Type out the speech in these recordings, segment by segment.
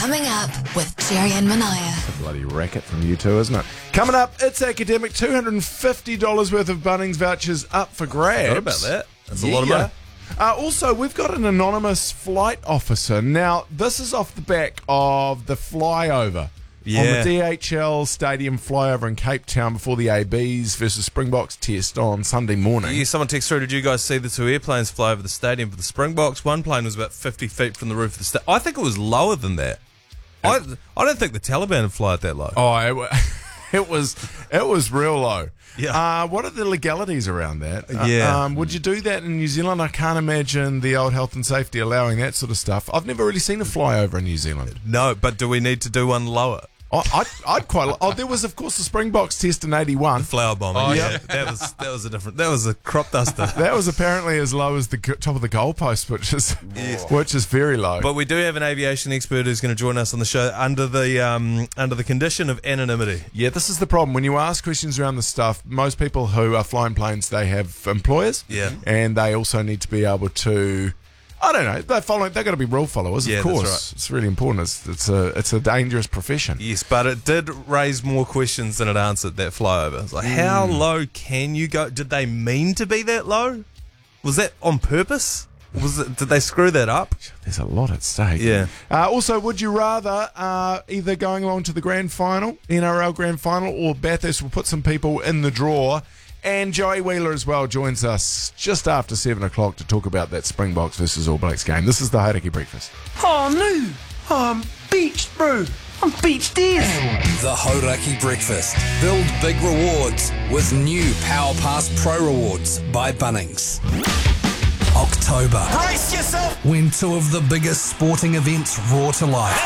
Coming up with Jerry and Mania. Bloody racket from you two, isn't it? Coming up, it's academic. $250 worth of Bunnings vouchers up for grabs. Forgot about that. That's a lot of money. Also, we've got an anonymous flight officer. Now, this is off the back of the flyover on the DHL Stadium flyover in Cape Town before the ABs versus Springboks test on Sunday morning. Yeah, someone texted through, did you guys see the two airplanes fly over the stadium for the Springboks? One plane was about 50 feet from the roof of the stadium. I think it was lower than that. I don't think the Taliban would fly it that low. Oh, it was real low. Yeah. What are the legalities around that? Yeah. Would you do that in New Zealand? I can't imagine the old health and safety allowing that sort of stuff. I've never really seen a flyover in New Zealand. No, but do we need to do one lower? I'd quite. There was of course the Springboks test in '81. Flower bombing. Oh, yeah, that was a different. That was a crop duster. That was apparently as low as the top of the goalpost, which is very low. But we do have an aviation expert who's going to join us on the show under the condition of anonymity. Yeah, this is the problem. When you ask questions around the stuff, most people who are flying planes, they have employers. Yeah. And they also need to be able to, I don't know, they've got to be rule followers, Yeah, of course. that's right. It's really important. It's a dangerous profession. Yes, but it did raise more questions than it answered, that flyover. It's like, how low can you go? Did they mean to be that low? Was that on purpose? Did they screw that up? There's a lot at stake. Yeah. Also, would you rather either going along to the grand final, NRL grand final, or Bathurst will put some people in the draw? And Joey Wheeler as well joins us just after 7 o'clock to talk about that Springboks versus All Blacks game. This is the Hauraki Breakfast. Oh no, I'm beached, bro. I'm beached dead. The Hauraki Breakfast. Build big rewards with new Power Pass Pro Rewards by Bunnings. October. Brace yourself. When two of the biggest sporting events roar to life.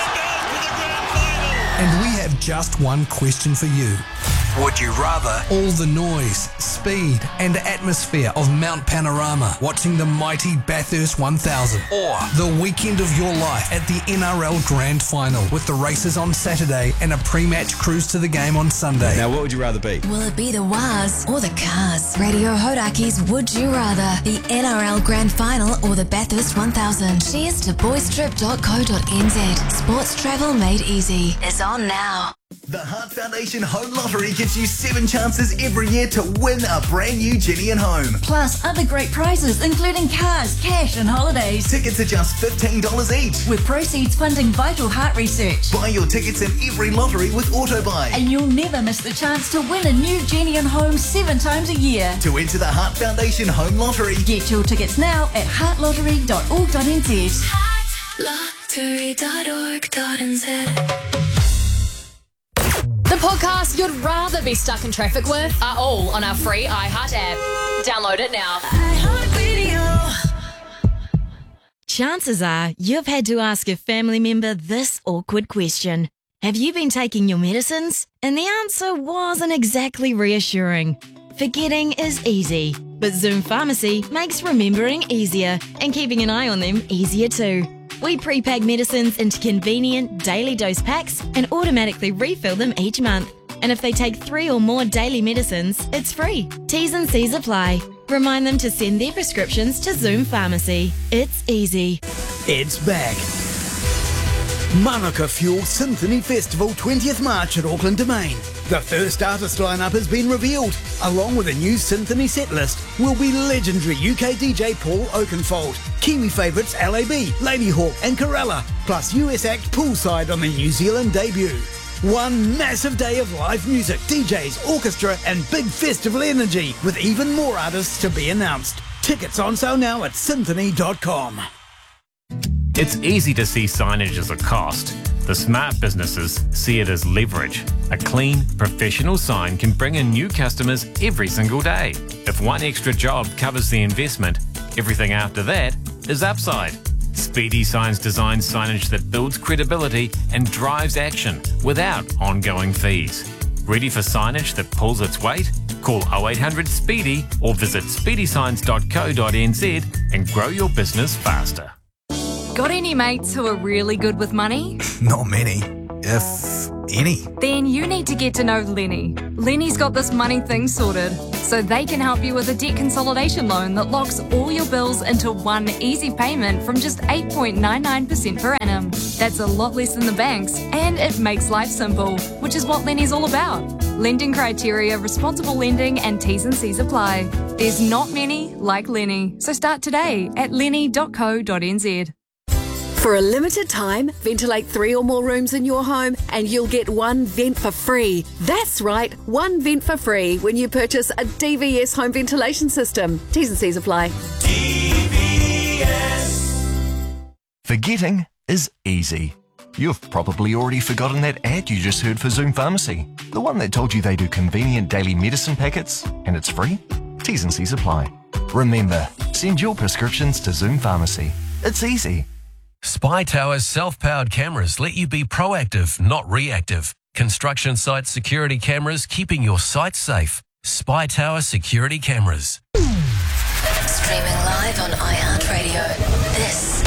And we have just one question for you. Would you rather all the noise, speed and atmosphere of Mount Panorama watching the mighty Bathurst 1000, or the weekend of your life at the NRL Grand Final with the races on Saturday and a pre-match cruise to the game on Sunday? Now, what would you rather be? Will it be the Waz or the Cars? Radio Hauraki's Would You Rather, the NRL Grand Final or the Bathurst 1000. Cheers to boystrip.co.nz. Sports travel made easy is on now. The Heart Foundation Home Lottery gives you 7 chances every year to win a brand new Jenny and Home. Plus other great prizes, including cars, cash and holidays. Tickets are just $15 each. With proceeds funding vital heart research. Buy your tickets in every lottery with AutoBuy. And you'll never miss the chance to win a new Jenny and Home 7 times a year. To enter the Heart Foundation Home Lottery, get your tickets now at heartlottery.org.nz. Heartlottery.org.nz. The podcasts you'd rather be stuck in traffic with are all on our free iHeart app. Download it now. Chances are you've had to ask a family member this awkward question. Have you been taking your medicines? And the answer wasn't exactly reassuring. Forgetting is easy, but Zoom Pharmacy makes remembering easier and keeping an eye on them easier too. We pre-pack medicines into convenient daily dose packs and automatically refill them each month. And if they take 3 or more daily medicines, it's free. T's and C's apply. Remind them to send their prescriptions to Zoom Pharmacy. It's easy. It's back. Manuka Fuel Symphony Festival 20th March at Auckland Domain. The first artist lineup has been revealed. Along with a new symphony setlist will be legendary UK DJ Paul Oakenfold, Kiwi favourites LAB, Ladyhawke and Corella, plus US act Poolside on the New Zealand debut. One massive day of live music, DJs, orchestra and big festival energy, with even more artists to be announced. Tickets on sale now at symphony.com. It's easy to see signage as a cost. The smart businesses see it as leverage. A clean, professional sign can bring in new customers every single day. If one extra job covers the investment, everything after that is upside. Speedy Signs designs signage that builds credibility and drives action without ongoing fees. Ready for signage that pulls its weight? Call 0800 SPEEDY or visit speedysigns.co.nz and grow your business faster. Got any mates who are really good with money? not many, if Any? Then you need to get to know Lenny. Lenny's got this money thing sorted, so they can help you with a debt consolidation loan that locks all your bills into one easy payment from just 8.99% per annum. That's a lot less than the banks, and it makes life simple, which is what Lenny's all about. Lending criteria, responsible lending, and T's and C's apply. There's not many like Lenny, so start today at lenny.co.nz. For a limited time, ventilate 3 or more rooms in your home and you'll get one vent for free. That's right, one vent for free when you purchase a DVS home ventilation system. T's and C's apply. Forgetting is easy. You've probably already forgotten that ad you just heard for Zoom Pharmacy. The one that told you they do convenient daily medicine packets and it's free? T's and C's apply. Remember, send your prescriptions to Zoom Pharmacy. It's easy. Spy Tower's self-powered cameras let you be proactive, not reactive. Construction site security cameras keeping your site safe. Spy Tower security cameras. Streaming live on iHeartRadio. This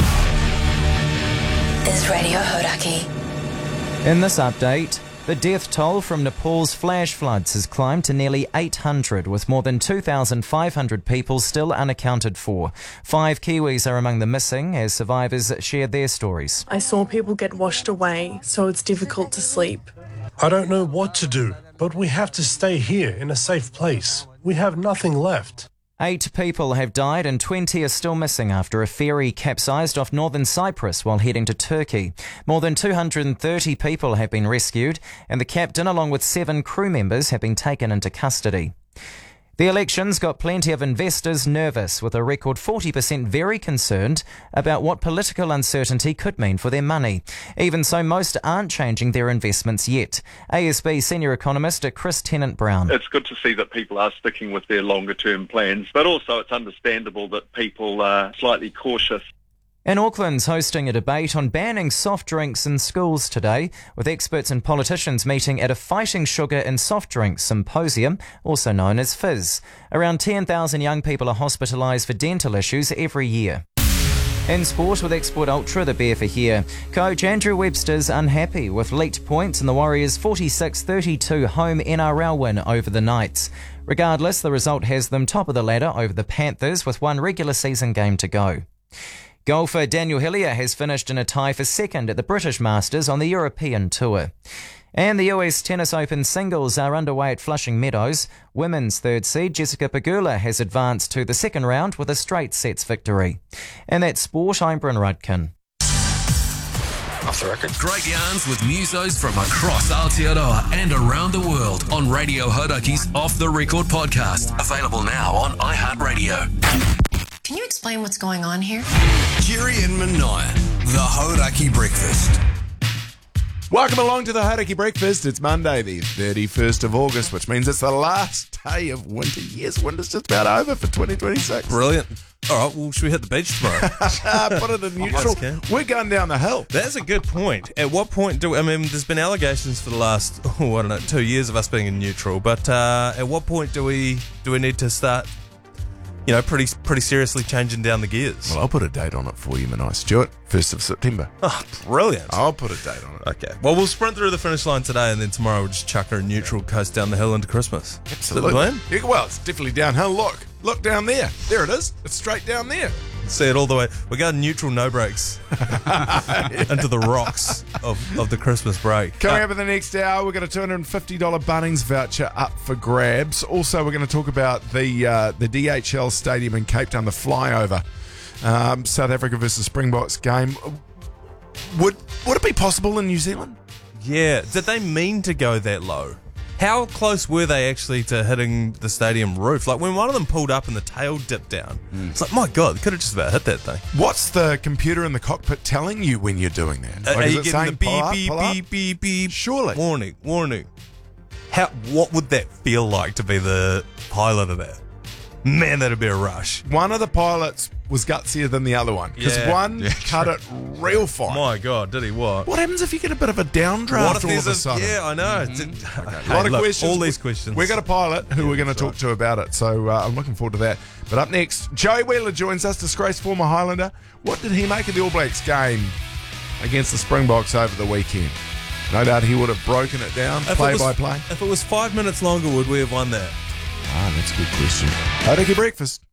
is Radio Hodaki. In this update, the death toll from Nepal's flash floods has climbed to nearly 800, with more than 2,500 people still unaccounted for. 5 Kiwis are among the missing as survivors shared their stories. I saw people get washed away, so it's difficult to sleep. I don't know what to do, but we have to stay here in a safe place. We have nothing left. 8 people have died and 20 are still missing after a ferry capsized off northern Cyprus while heading to Turkey. More than 230 people have been rescued and the captain along with 7 crew members have been taken into custody. The elections got plenty of investors nervous, with a record 40% very concerned about what political uncertainty could mean for their money. Even so, most aren't changing their investments yet. ASB senior economist Chris Tennant-Brown. It's good to see that people are sticking with their longer-term plans, but also it's understandable that people are slightly cautious. And Auckland's hosting a debate on banning soft drinks in schools today, with experts and politicians meeting at a Fighting Sugar in Soft Drinks symposium, also known as FIS. Around 10,000 young people are hospitalised for dental issues every year. In sport, with Export Ultra, the beer for here. Coach Andrew Webster's unhappy with leaked points in the Warriors' 46-32 home NRL win over the Knights. Regardless, the result has them top of the ladder over the Panthers with one regular season game to go. Golfer Daniel Hillier has finished in a tie for second at the British Masters on the European Tour. And the US Tennis Open singles are underway at Flushing Meadows. Women's third seed Jessica Pegula has advanced to the second round with a straight sets victory. And that's sport, I'm Bryn Rudkin. Off the record. Great yarns with musos from across Aotearoa and around the world on Radio Hodaki's Off the Record podcast. Available now on iHeartRadio. Can you explain what's going on here? Jerry and Mania, the Hodaki Breakfast. Welcome along to the Hodaki Breakfast. It's Monday, the 31st of August, which means it's the last day of winter. Yes, winter's just about over for 2026. Brilliant. All right, well, should we hit the beach tomorrow? Put it in neutral. We're going down the hill. That's a good point. At what point there's been allegations for the last, 2 years of us being in neutral, but at what point do we need to start, pretty seriously changing down the gears? Well, I'll put a date on it for you, Manai Stewart. 1st of September. Oh, brilliant. I'll put a date on it. Okay. Well, we'll sprint through the finish line today, and then tomorrow we'll just chuck her in neutral coast down the hill into Christmas. Absolutely. Is that the plan? Yeah, well, it's definitely downhill. Look down there. There it is. It's straight down there. See it all the way. We're going neutral, no brakes into the rocks of the Christmas break. Coming up in the next hour, we've got a $250 Bunnings voucher up for grabs. Also, we're going to talk about the DHL Stadium in Cape Town, the flyover. South Africa versus Springboks game. Would it be possible in New Zealand? Yeah. Did they mean to go that low? How close were they actually to hitting the stadium roof? Like when one of them pulled up and the tail dipped down, it's like, my God, they could have just about hit that thing. What's the computer in the cockpit telling you when you're doing that? Are you getting the beep, beep, beep? Surely. Warning. What would that feel like to be the pilot of that? Man, that'd be a rush. One of the pilots was gutsier than the other one because one cut it real fine. My God, did he what? What happens if you get a bit of a downdraft all of a sudden? Yeah, I know. A lot of questions. All these questions. We've got a pilot who we're going to talk to about it, so I'm looking forward to that. But up next, Joey Wheeler joins us, disgraced former Highlander. What did he make of the All Blacks game against the Springboks over the weekend? No doubt he would have broken it down play by play. If it was 5 minutes longer, would we have won that? That's a good question. Hodaki Breakfast.